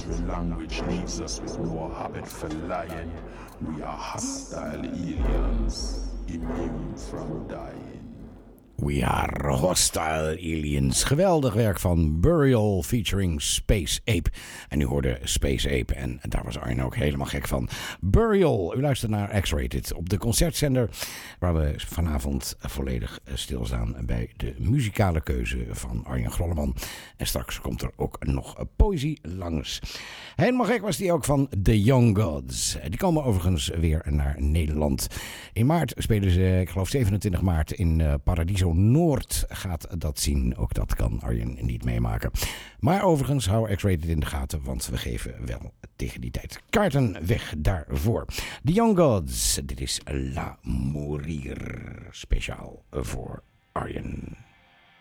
compulsory language leaves us with no habit for lying. We are hostile aliens, immune from dying. We Are Hostile Aliens. Geweldig werk van Burial featuring Space Ape. En u hoorde Space Ape en daar was Arjen ook helemaal gek van. Burial, u luistert naar X-Rated op de concertzender, waar we vanavond volledig stilstaan bij de muzikale keuze van Arjen Grolleman. En straks komt er ook nog poëzie langs. Helemaal gek was die ook van The Young Gods. Die komen overigens weer naar Nederland. In maart spelen ze, ik geloof 27 maart in Paradiso Noord gaat dat zien. Ook dat kan Arjen niet meemaken. Maar overigens hou X-Rated in de gaten, want we geven wel tegen die tijd kaarten weg daarvoor. The Young Gods, dit is La Mourir, speciaal voor Arjen.